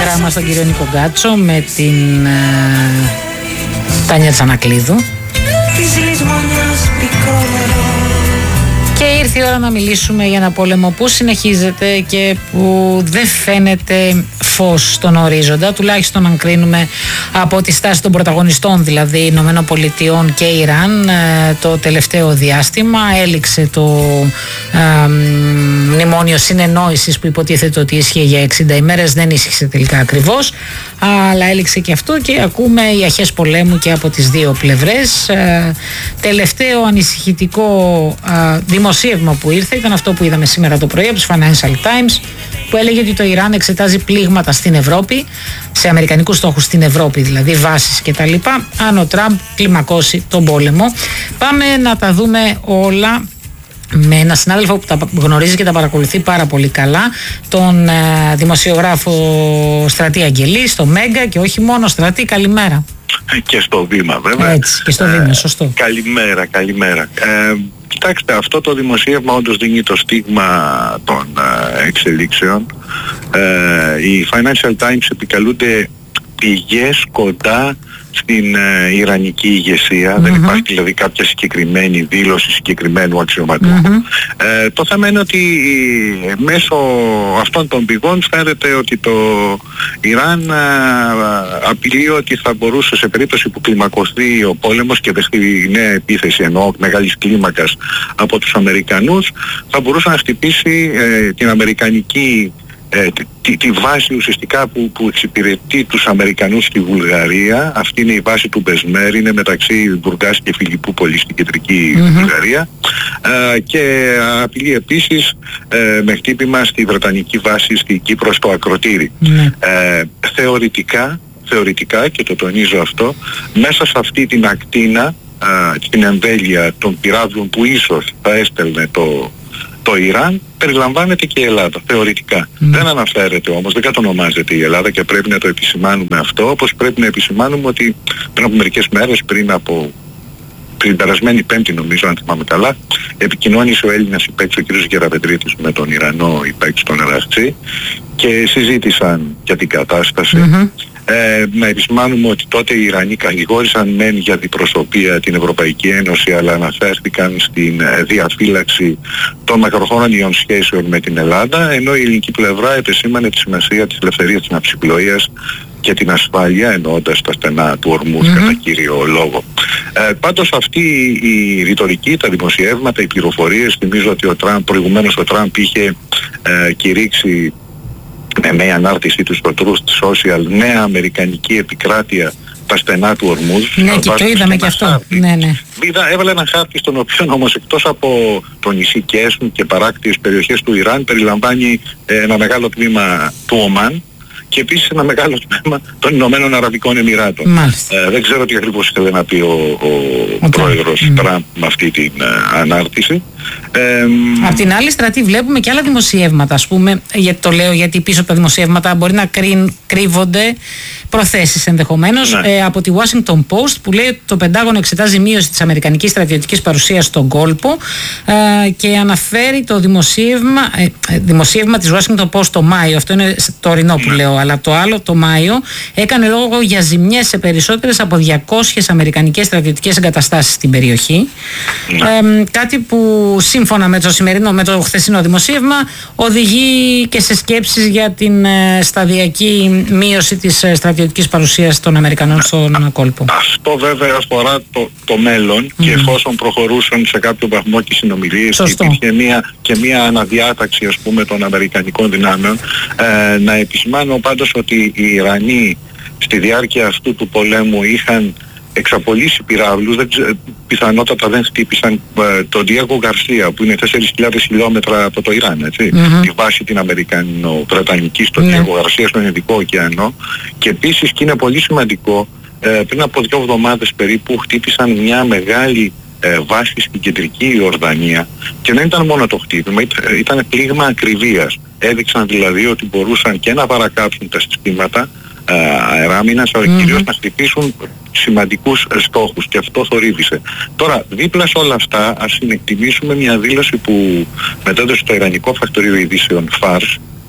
γράμμα στον κύριο Νίκο Γκάτσο με την Τάνια Τσανακλείδου. Και ήρθε η ώρα να μιλήσουμε για ένα πόλεμο που συνεχίζεται και που δεν φαίνεται φως στον ορίζοντα, τουλάχιστον αν κρίνουμε από τη στάση των πρωταγωνιστών, δηλαδή Ηνωμένων Πολιτειών και Ιράν. Το τελευταίο διάστημα έληξε το μνημόνιο συνεννόησης που υποτίθεται ότι ίσχυε για 60 ημέρες, δεν ίσχυσε τελικά ακριβώς, αλλά έληξε και αυτό και ακούμε οι αρχές πολέμου και από τις δύο πλευρές. Τελευταίο ανησυχητικό δημοσίευμα που ήρθε ήταν αυτό που είδαμε σήμερα το πρωί από τους Financial Times, που έλεγε ότι το Ιράν εξετάζει πλήγματα στην Ευρώπη, σε αμερικανικούς στόχους στην Ευρώπη, δηλαδή βάσεις κτλ., αν ο Τραμπ κλιμακώσει τον πόλεμο. Πάμε να τα δούμε όλα με έναν συνάδελφο που τα γνωρίζει και τα παρακολουθεί πάρα πολύ καλά, τον δημοσιογράφο Στρατή Αγγελή, στο Μέγκα, και όχι μόνο. Στρατή, καλημέρα. Και στο Βήμα, βέβαια. Έτσι, και στο Βήμα, σωστό. Καλημέρα. Κοιτάξτε, αυτό το δημοσίευμα όντως δίνει το στίγμα των εξελίξεων. Οι Financial Times επικαλούνται πηγές κοντά στην ιρανική ηγεσία. Δεν υπάρχει δηλαδή κάποια συγκεκριμένη δήλωση συγκεκριμένου αξιωματούχου. Το θέμα είναι ότι μέσω αυτών των πηγών φαίνεται ότι το Ιράν απειλεί ότι θα μπορούσε, σε περίπτωση που κλιμακωθεί ο πόλεμος και δεχτεί νέα επίθεση, εννοώ μεγάλης κλίμακας, από τους Αμερικανούς, θα μπορούσε να χτυπήσει την αμερικανική τη βάση ουσιαστικά που εξυπηρετεί τους Αμερικανούς στη Βουλγαρία. Αυτή είναι η βάση του Μπεσμέρ, είναι μεταξύ Μπουργκάς και Φιλιππούπολης στην κεντρική Βουλγαρία, και απειλεί επίσης με χτύπημα στη Βρετανική βάση στην Κύπρο, στο Ακροτήρι. Θεωρητικά, και το τονίζω αυτό, μέσα σε αυτή την ακτίνα, στην εμβέλεια των πυράβλων που ίσως θα έστελνε το Ιράν, περιλαμβάνεται και η Ελλάδα, θεωρητικά. Δεν αναφέρεται όμως, δεν κατονομάζεται η Ελλάδα, και πρέπει να το επισημάνουμε αυτό, όπως πρέπει να επισημάνουμε ότι πριν από μερικές μέρες, την περασμένη Πέμπτη νομίζω, αν θυμάμαι καλά, επικοινώνησε ο Έλληνας υπαίκτης, ο κ. Γεραπετρίτης, με τον Ιρανό υπαίκτη, τον Εραχτσή, και συζήτησαν για την κατάσταση. Να επισημάνουμε ότι τότε οι Ιρανοί κατηγόρησαν μεν για αντιπροσωπεία την Ευρωπαϊκή Ένωση, αλλά αναφέρθηκαν στην διαφύλαξη των μακροχρόνιων σχέσεων με την Ελλάδα, ενώ η ελληνική πλευρά επεσήμανε τη σημασία της ελευθερίας της ναυσιπλοείας και την ασφάλεια, εννοώντας τα στενά του Ορμούζ κατά κύριο λόγο. Πάντως αυτή η ρητορική, τα δημοσιεύματα, οι πληροφορίες, θυμίζω ότι προηγουμένως ο Τραμπ είχε κηρύξει με μια ανάρτησή του στο Truth Social νέα αμερικανική επικράτεια τα στενά του Ορμούζ. Ναι, και το είδαμε και αυτό. Ναι. Έβαλε ένα χάρτη στον οποίο όμως, εκτός από το νησί Κέσμ και παράκτιες περιοχές του Ιράν, περιλαμβάνει ένα μεγάλο τμήμα του Ομάν και επίσης ένα μεγάλο τμήμα των Ηνωμένων Αραβικών Εμιράτων. Δεν ξέρω τι ακριβώς ήθελε να πει ο πρόεδρος Τραμπ με αυτή την ανάρτηση. Απ' την άλλη, Στρατή, βλέπουμε και άλλα δημοσιεύματα, ας πούμε, γιατί το λέω, γιατί πίσω από τα δημοσιεύματα μπορεί να κρύβονται προθέσεις ενδεχομένως, από τη Washington Post, που λέει ότι το Πεντάγωνο εξετάζει μείωση της αμερικανικής στρατιωτικής παρουσίας στον κόλπο, και αναφέρει το δημοσίευμα της Washington Post το Μάιο, αυτό είναι το ορεινό που λέω, αλλά το άλλο το Μάιο έκανε λόγο για ζημιές σε περισσότερες από 200 αμερικανικές στρατιωτικές εγκαταστάσεις στην περιοχή, κάτι που σύμφωνα με το χθεσινό δημοσίευμα οδηγεί και σε σκέψεις για την σταδιακή μείωση της στρατιωτικής παρουσίας των Αμερικανών στον κόλπο. Αυτό βέβαια αφορά το μέλλον, και εφόσον προχωρούσαν σε κάποιο βαθμό και συνομιλίες, υπήρχε μια αναδιάταξη, ας πούμε, των αμερικανικών δυνάμεων. Να επισημάνω πάντως ότι οι Ιρανοί στη διάρκεια αυτού του πολέμου είχαν εξαπολύσει πυράβλους, πιθανότατα δεν χτύπησαν τον Διέγκο Γκαρσία, που είναι 4.000 χιλιόμετρα από το Ιράν, έτσι. Η βάση την αμερικανο-βρετανική στο Διέγκο Γκαρσία, στον Ινδικό ωκεανό. Και επίσης, και είναι πολύ σημαντικό, πριν από 2 εβδομάδες περίπου χτύπησαν μια μεγάλη βάση στην κεντρική Ιορδανία, και δεν ήταν μόνο το χτύπημα, ήταν πλήγμα ακριβίας. Έδειξαν δηλαδή ότι μπορούσαν και να παρακάψουν τα συστήματα αεράμινας, αλλά κυρίως να χτυπήσουν σημαντικούς στόχους, και αυτό θορύβησε. Τώρα, δίπλα σε όλα αυτά, ας συνεκτιμήσουμε μια δήλωση που μετέδωσε το Ιρανικό Φακτορείο Ειδήσεων FARS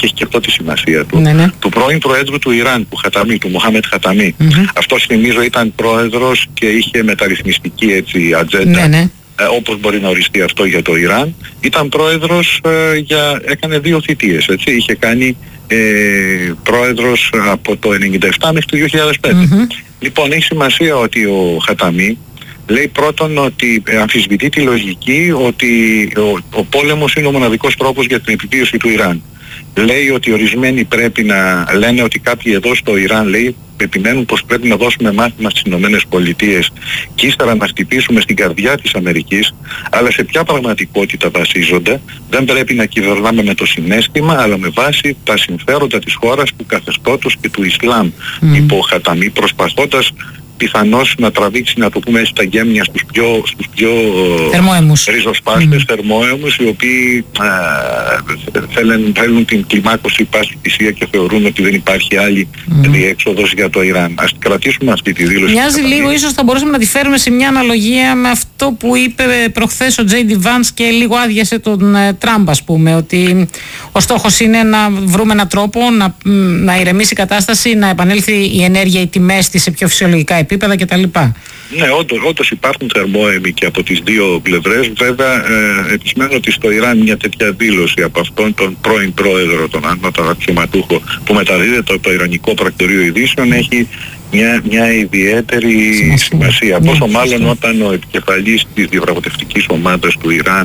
και έχει και αυτό τη σημασία του, ναι. του πρώην Προέδρου του Ιράν, του Χαταμί, του Μοχάμετ Χαταμί. Αυτός, θυμίζω, ήταν πρόεδρος και είχε μεταρρυθμιστική έτσι ατζέντα. Ναι. Όπως μπορεί να οριστεί αυτό για το Ιράν. Ήταν πρόεδρος, έκανε 2 θητείες, έτσι. Είχε κάνει πρόεδρος από το 1997 μέχρι το 2005. Λοιπόν, έχει σημασία ότι ο Χαταμί λέει πρώτον ότι αμφισβητεί τη λογική ότι ο πόλεμος είναι ο μοναδικός τρόπος για την επιβίωση του Ιράν. Λέει ότι ορισμένοι πρέπει να λένε ότι κάποιοι εδώ στο Ιράν, λέει, επιμένουν πως πρέπει να δώσουμε μάθημα στις Ηνωμένες Πολιτείες και ύστερα να χτυπήσουμε στην καρδιά της Αμερικής, αλλά σε ποια πραγματικότητα βασίζονται? Δεν πρέπει να κυβερνάμε με το συναίσθημα, αλλά με βάση τα συμφέροντα της χώρας, του καθεστώτος και του Ισλάμ, είπε ο Χαταμί, προσπαθώντας πιθανώς να τραβήξει, να το πούμε έτσι, τα γέμνια στους πιο ριζοσπάστες θερμόαιμους, οι οποίοι θέλουν την κλιμάκωση πάση θυσία και θεωρούν ότι δεν υπάρχει άλλη διέξοδος για το Ιράν. Ας κρατήσουμε αυτή τη δήλωση. Μοιάζει λίγο, ίσως θα μπορούσαμε να τη φέρουμε σε μια αναλογία με αυτό που είπε προχθές ο J.D. Vance και λίγο άδειασε τον Τραμπ, ας πούμε, ότι ο στόχος είναι να βρούμε έναν τρόπο να ηρεμήσει η κατάσταση, να επανέλθει η ενέργεια, οι τιμές της σε πιο φυσιολογικά επίπεδα κτλ. Ναι, όντως υπάρχουν θερμόαιμοι και από τις δύο πλευρές. Βέβαια, επισημαίνω ότι στο Ιράν μια τέτοια δήλωση από αυτόν τον πρώην πρόεδρο, τον ανώτατο αξιωματούχο, που μεταδίδεται από το Ιρανικό Πρακτορείο Ειδήσεων, έχει μια ιδιαίτερη σημασία. Πόσο μάλλον όταν ο επικεφαλής της διαπραγματευτικής ομάδας του Ιράν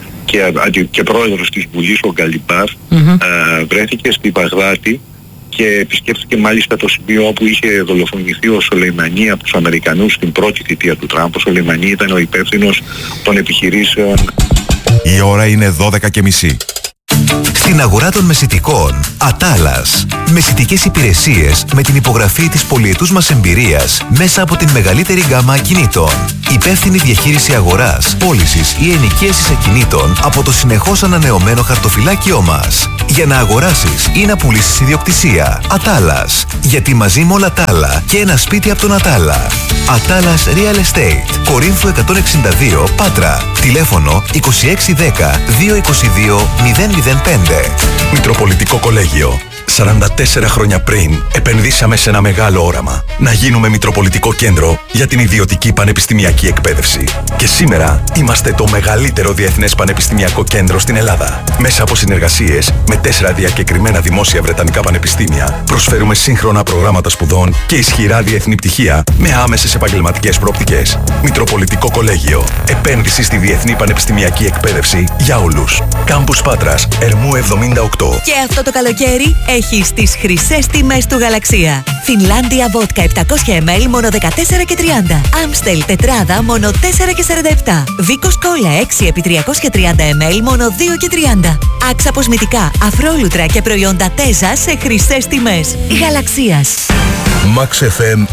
και πρόεδρος της Βουλής, ο Γκαλιμπάφ, βρέθηκε στη Βαγδάτη και επισκέφθηκε μάλιστα το σημείο όπου είχε δολοφονηθεί ο Σολεϊμανί από τους Αμερικανούς στην πρώτη θητεία του Τραμπ. Ο Σολεϊμανί ήταν ο υπεύθυνος των επιχειρήσεων. Η ώρα είναι 12:30. Στην αγορά των μεσιτικών, Ατάλας. Μεσιτικές υπηρεσίες με την υπογραφή της πολυετούς μας εμπειρίας μέσα από την μεγαλύτερη γκάμα ακινήτων. Υπεύθυνη διαχείριση αγοράς, πώλησης ή ενοικίασης ακινήτων από το συνεχώς ανανεωμένο χαρτοφυλάκιό μας. Για να αγοράσεις ή να πουλήσεις ιδιοκτησία. Ατάλας. Γιατί μαζί με όλα τα άλλα και ένα σπίτι από τον Ατάλα. Ατάλας Real Estate. Κορίνθου 162, Πάτρα. Τηλέφωνο 2610 222 005. Μητροπολιτικό Κολέγιο. 44 χρόνια πριν επενδύσαμε σε ένα μεγάλο όραμα. Να γίνουμε Μητροπολιτικό Κέντρο για την ιδιωτική πανεπιστημιακή εκπαίδευση. Και σήμερα είμαστε το μεγαλύτερο διεθνές πανεπιστημιακό κέντρο στην Ελλάδα. Μέσα από συνεργασίες με 4 διακεκριμένα δημόσια βρετανικά πανεπιστήμια, προσφέρουμε σύγχρονα προγράμματα σπουδών και ισχυρά διεθνή πτυχία με άμεσες επαγγελματικές προοπτικές. Μητροπολιτικό Κολέγιο. Επένδυση στη διεθνή πανεπιστημιακή εκπαίδευση για όλους. Κάμπους Πάτρας, Ερμού 78. Και αυτό το καλοκαίρι έχεις τις χρυσές τιμές του Γαλαξία. Φινλάνδια Βότκα 700 ml μόνο 14,30. Άμστελ τετράδα μόνο 4,47. Βίκος Κόλλα 6 επί 330 ml μόνο 2,30. Άξα αποσμητικά, αφρόλουτρα και προϊόντα Τέζα σε χρυσές τιμές. Γαλαξίας. Max FM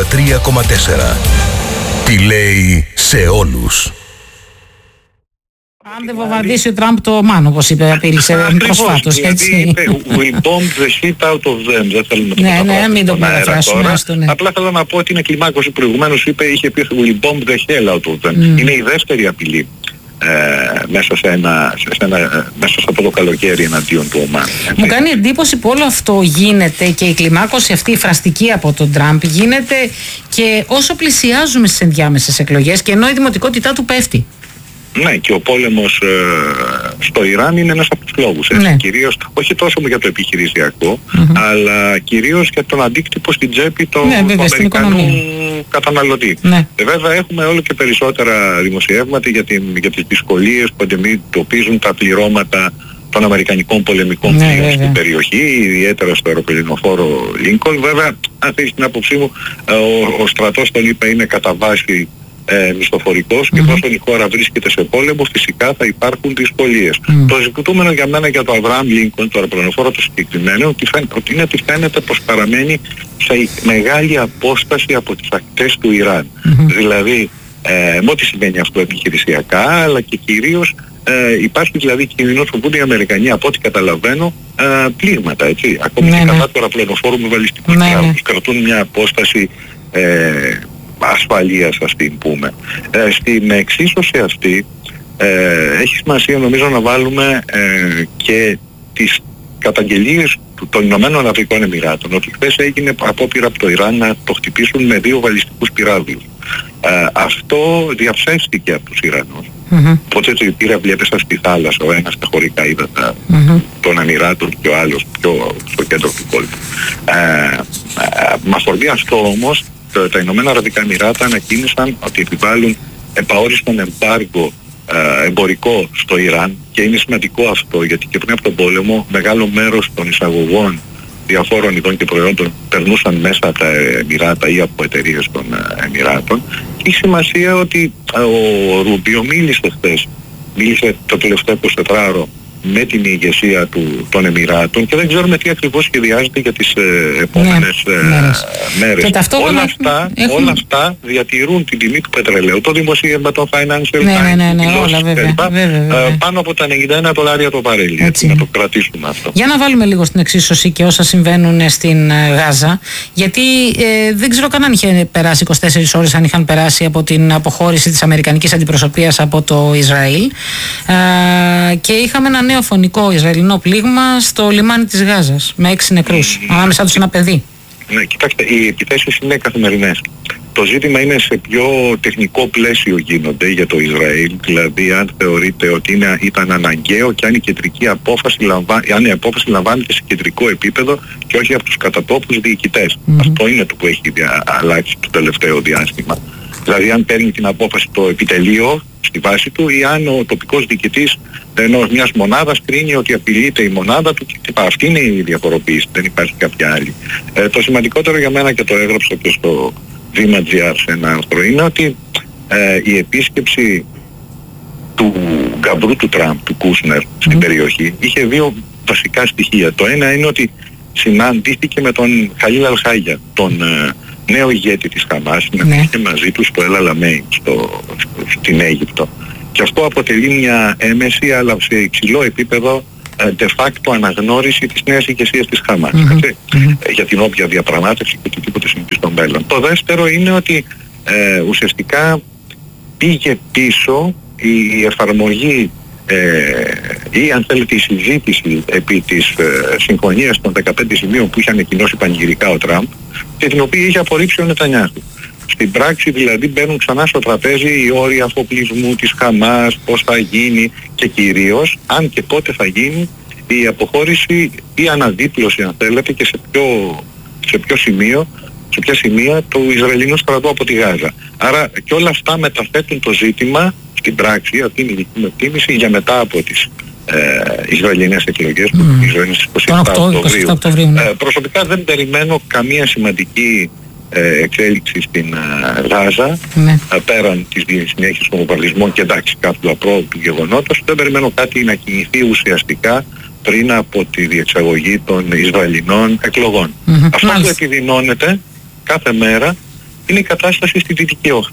93,4. Τι λέει σε όλους. Αν δεν βομβαρδίσει ο Τραμπ το Ομάν, όπως είπε, απείλησε προσφάτως, έτσι. We bombed the shit out of them. Δεν θέλω να το μεταφράσουμε. Ναι, μην το μεταφράσουμε. Απλά θέλω να πω ότι είναι κλιμάκωση. Προηγουμένως είχε πει we bombed the hell out of them. Είναι η δεύτερη απειλή μέσα σε αυτό το καλοκαίρι εναντίον του Ομάν. Μου κάνει εντύπωση που όλο αυτό γίνεται και η κλιμάκωση αυτή, η φραστική από τον Τραμπ, γίνεται και όσο πλησιάζουμε στις ενδιάμεσες εκλογές και ενώ η δημοτικότητά του πέφτει. Ναι, και ο πόλεμος στο Ιράν είναι ένας από τους λόγους. Ναι. Κυρίως, όχι τόσο για το επιχειρησιακό, αλλά κυρίως για τον αντίκτυπο στην τσέπη του Αμερικανού καταναλωτή. Ναι. Βέβαια έχουμε όλο και περισσότερα δημοσιεύματα για τις δυσκολίες που αντιμετωπίζουν τα πληρώματα των αμερικανικών πολεμικών πλοίων στην περιοχή, ιδιαίτερα στο αεροπληροφόρο Λίνκολν. Βέβαια, αν θέλεις την άποψή μου, ο στρατός, τον είπα, είναι κατά βάση μισθοφορικός και εφόσον η χώρα βρίσκεται σε πόλεμο, φυσικά θα υπάρχουν δυσκολίες. Το ζητούμενο για μένα για το Αβραάμ Λίνκολν, το αεροπλανοφόρο το συγκεκριμένο, ότι φαίνεται πως παραμένει σε μεγάλη απόσταση από τις ακτές του Ιράν. Δηλαδή, με ό,τι σημαίνει αυτό επιχειρησιακά, αλλά και κυρίως υπάρχει δηλαδή κινδυνός που οι Αμερικανοί, από ό,τι καταλαβαίνω, πλήγματα, έτσι. Ακόμη και κατά του αεροπλανοφόρου με βαλιστικούς τράγους. Κρατούν μια απόσταση ασφαλείας, ας την πούμε. Στην εξίσωση αυτή έχει σημασία νομίζω να βάλουμε και καταγγελίες των Ηνωμένων Αραβικών Εμιράτων ότι χθες έγινε απόπειρα από το Ιράν να το χτυπήσουν με 2 βαλιστικούς πυράβλους. Αυτό διαψεύστηκε από τους Ιρανούς. Οπότε οι πύραυλοι έπεσαν στη θάλασσα, ο ένας στα χωρικά ύδατα των Εμιράτων και ο άλλος πιο στο κέντρο του κόλπου. Με αφορμή αυτό όμως, τα Ηνωμένα Αραβικά Εμιράτα ανακοίνωσαν ότι επιβάλλουν επαόριστον εμπάργκο εμπορικό στο Ιράν, και είναι σημαντικό αυτό γιατί και πριν από τον πόλεμο μεγάλο μέρος των εισαγωγών διαφόρων ειδών και προϊόντων περνούσαν μέσα από τα Εμιράτα ή από εταιρείες των Εμιράτων. Έχει σημασία ότι ο Ρουμπίο μίλησε το τελευταίο 24ωρο με την ηγεσία των Εμιράτων και δεν ξέρουμε τι ακριβώς σχεδιάζεται για τις επόμενες μέρες. Όλα αυτά διατηρούν την τιμή του πετρελαίου. Το δημοσίευμα των Financial Times, πάνω από τα $91 το βαρέλι. Να το κρατήσουμε αυτό. Για να βάλουμε λίγο στην εξίσωση και όσα συμβαίνουν στην Γάζα, γιατί δεν ξέρω καν αν είχε περάσει 24 ώρες, αν είχαν περάσει από την αποχώρηση της αμερικανικής αντιπροσωπείας από το Ισραήλ, και είχαμε ένα νέο φωνικό Ισραηλινό πλήγμα στο λιμάνι της Γάζας με 6 νεκρούς, ανάμεσά τους ένα παιδί. Ναι, κοιτάξτε, οι επιθέσεις είναι καθημερινές. Το ζήτημα είναι σε ποιο τεχνικό πλαίσιο γίνονται για το Ισραήλ, δηλαδή αν θεωρείται ότι ήταν αναγκαίο και αν η απόφαση λαμβάνεται σε κεντρικό επίπεδο και όχι από τους κατατόπους διοικητές. Αυτό είναι το που έχει αλλάξει το τελευταίο διάστημα. Δηλαδή αν παίρνει την απόφαση το επιτελείο στη βάση του ή αν ο τοπικός διοικητής ενός μιας μονάδας κρίνει ότι απειλείται η μονάδα του και αυτή είναι η διαφοροποίηση, δεν υπάρχει κάποια άλλη. Το σημαντικότερο για μένα, και το έγραψα και στο Βήμα.gr σε ένα άρθρο, είναι ότι η επίσκεψη του γκαμπρού του Τραμπ, του Κούσνερ, στην περιοχή είχε 2 βασικά στοιχεία. Το ένα είναι ότι συναντήθηκε με τον Χαλίλ Αλχάγια, τον νέο ηγέτη της Χαμάς, συναντήθηκε μαζί του στο Ελ-Αλαμέιν, στην Αίγυπτο. Και αυτό αποτελεί μια έμεση αλλά σε υψηλό επίπεδο de facto αναγνώριση της νέας ηγεσίας της Χαμάς, για την όποια διαπραγμάτευση και οτιδήποτε συμβεί στο μέλλον. Το δεύτερο είναι ότι ουσιαστικά πήγε πίσω η εφαρμογή ή αν θέλετε η συζήτηση επί της συμφωνίας των 15 σημείων που είχε ανακοινώσει πανηγυρικά ο Τραμπ και την οποία είχε απορρίψει ο Νετανιάχου. Στην πράξη δηλαδή μπαίνουν ξανά στο τραπέζι οι όροι αφοπλισμού της Χαμάς, πώς θα γίνει και κυρίως αν και πότε θα γίνει η αποχώρηση ή αναδίπλωση αν θέλετε και σε ποια σημεία του Ισραηλινού στρατού από τη Γάζα. Άρα και όλα αυτά μεταθέτουν το ζήτημα στην πράξη, αυτή είναι η δική μου εκτίμηση, για μετά από τις Ισραηλινές εκλογές που είναι στις 27 Οκτωβρίου. Προσωπικά δεν περιμένω καμία σημαντική εξέλιξη στην Γάζα, πέραν της συνέχισης των βομβαρδισμών και εντάξει κάποιου απρόοπτου γεγονότος. Δεν περιμένω κάτι να κινηθεί ουσιαστικά πριν από τη διεξαγωγή των Ισραηλινών εκλογών. Αυτό που επιδεινώνεται κάθε μέρα είναι η κατάσταση στη Δυτική Όχθη.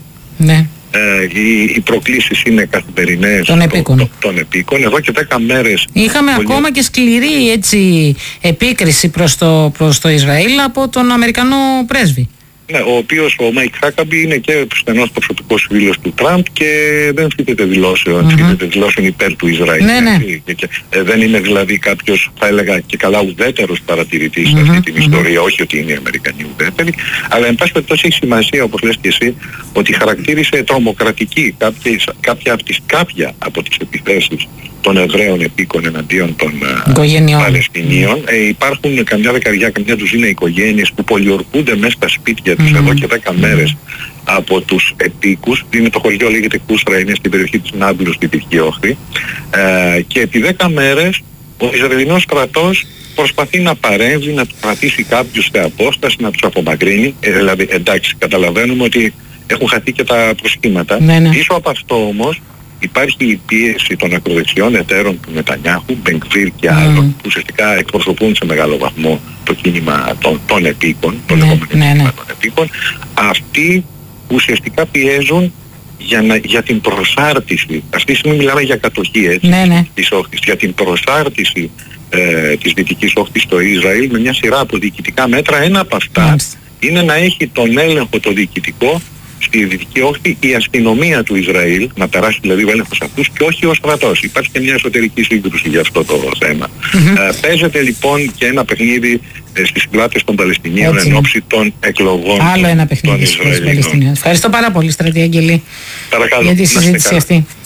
Οι προκλήσεις είναι καθημερινές των επίκων. Εδώ και 10 μέρες είχαμε ακόμα και σκληρή επίκριση προς το Ισραήλ από τον Αμερικανό πρέσβη. Ναι, ο οποίος ο Μάικ Χάκαμπι είναι και στενός προσωπικός φίλος του Τραμπ και δεν θέτεται δηλώσεων, δηλώσεων υπέρ του Ισραήλ. Και δεν είναι δηλαδή κάποιος, θα έλεγα και καλά, ουδέτερος παρατηρητής σε αυτή την ιστορία, όχι ότι είναι οι Αμερικανοί ουδέτεροι, αλλά εν πάση περιπτώσει έχει σημασία, όπως λες και εσύ, ότι χαρακτήρισε τρομοκρατική κάποια από τις επιθέσεις των Εβραίων επίκων εναντίον των Παλαιστινίων. Υπάρχουν καμιά ντουζίνα οικογένειες που πολιορκούνται μέσα στα σπίτια τους εδώ και 10 μέρες από τους επίκους. Είναι το χωριό, λέγεται Κούστρα, είναι στην περιοχή της Νάμπλους στη Δυτική Όχθη. Και επί 10 μέρες ο Ισραηλινός στρατός προσπαθεί να παρέμβει, να του κρατήσει κάποιους σε απόσταση, να τους απομακρύνει. Δηλαδή εντάξει, καταλαβαίνουμε ότι έχουν χαθεί και τα προσχήματα. Πίσω από αυτό όμως υπάρχει η πίεση των ακροδεξιών εταίρων του Νετανιάχου, Μπενγκβίρ και άλλων, που ουσιαστικά εκπροσωπούν σε μεγάλο βαθμό το κίνημα των επίκων, των λεγόμενων κίνημα των επίκων. Αυτοί ουσιαστικά πιέζουν για την προσάρτηση. Αυτή τη στιγμή μιλάμε για κατοχή της Όχθης, για την προσάρτηση της Δυτικής Όχθης στο Ισραήλ με μια σειρά από διοικητικά μέτρα. Ένα από αυτά είναι να έχει τον έλεγχο το διοικητικό στη Δυτική Όχθη η αστυνομία του Ισραήλ, να περάσει δηλαδή ο έλεγχος αυτούς και όχι ο στρατός. Υπάρχει και μια εσωτερική σύγκρουση για αυτό το θέμα. Παίζεται λοιπόν και ένα παιχνίδι στις πλάτες των Παλαιστινίων εν ώψη των εκλογών. Άλλο ένα παιχνίδι στις Παλαιστινίων. Ευχαριστώ πάρα πολύ, στρατηγέ Αγγελή, Παρακαλώ, για τη συζήτηση αυτή.